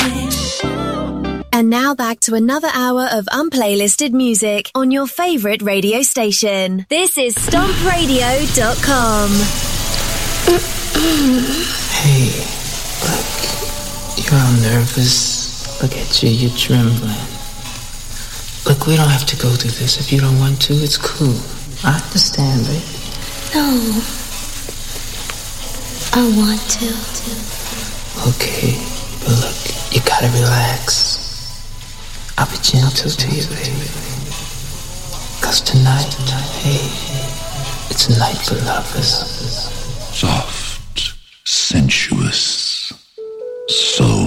And now back to another hour of unplaylisted music on your favourite radio station. This is StompRadio.com. Hey, look, you're all nervous. Look at you, you're trembling. Look, we don't have to go through this. If you don't want to, it's cool. I understand, baby. No. I want to. Okay, but look, you gotta relax. I'll be gentle to you, baby. 'Cause tonight, hey, it's a night for lovers. Soft, sensuous, soul.